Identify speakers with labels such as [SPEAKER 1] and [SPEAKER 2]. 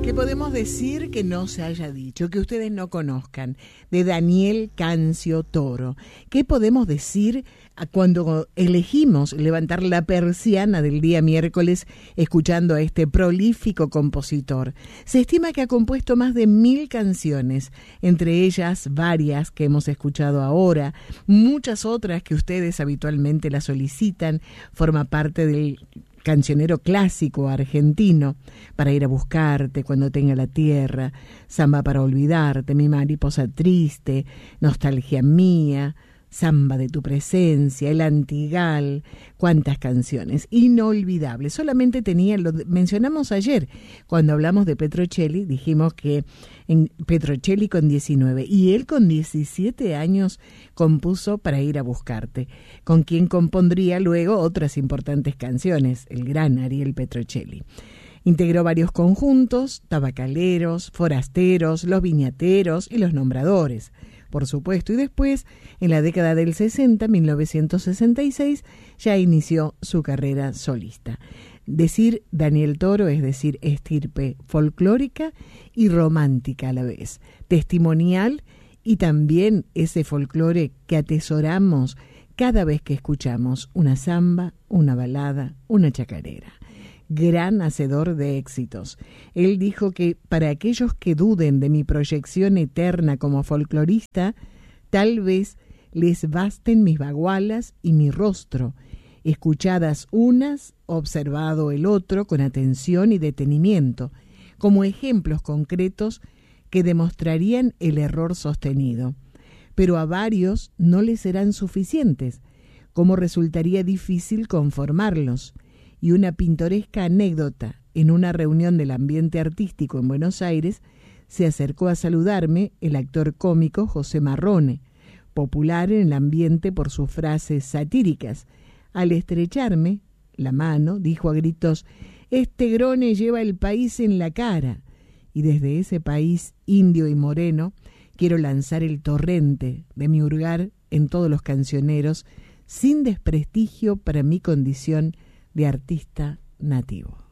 [SPEAKER 1] ¿Qué podemos decir que no se haya dicho, que ustedes no conozcan? De Daniel Cancio Toro. ¿Qué podemos decir cuando elegimos levantar la persiana del día miércoles escuchando a este prolífico compositor? Se estima que ha compuesto más de 1000 canciones, entre ellas varias que hemos escuchado ahora, muchas otras que ustedes habitualmente la solicitan. Forma parte del cancionero clásico argentino: Para ir a buscarte, Cuando tenga la tierra, Samba para olvidarte, Mi mariposa triste, Nostalgia mía, Samba de tu presencia, El Antigal. Cuántas canciones inolvidables. Solamente tenía, lo mencionamos ayer cuando hablamos de Petrocelli, dijimos que en Petrocelli con 19 y él con 17 años compuso Para ir a buscarte, con quien compondría luego otras importantes canciones, el gran Ariel Petrocelli. Integró varios conjuntos: Tabacaleros, Forasteros, Los Viñateros y Los Nombradores, por supuesto, y después, en la década del 60, 1966, ya inició su carrera solista. Decir Daniel Toro es decir estirpe folclórica y romántica a la vez, testimonial, y también ese folclore que atesoramos cada vez que escuchamos una samba, una balada, una chacarera. Gran hacedor de éxitos. Él dijo que para aquellos que duden de mi proyección eterna como folclorista, tal vez les basten mis bagualas y mi rostro, escuchadas unas, observado el otro con atención y detenimiento, como ejemplos concretos que demostrarían el error sostenido. Pero a varios no les serán suficientes, como resultaría difícil conformarlos. Y una pintoresca anécdota: en una reunión del ambiente artístico en Buenos Aires, se acercó a saludarme el actor cómico José Marrone, popular en el ambiente por sus frases satíricas. Al estrecharme la mano, dijo a gritos: «Este grone lleva el país en la cara». Y desde ese país indio y moreno quiero lanzar el torrente de mi hurgar en todos los cancioneros, sin desprestigio para mi condición de artista nativo.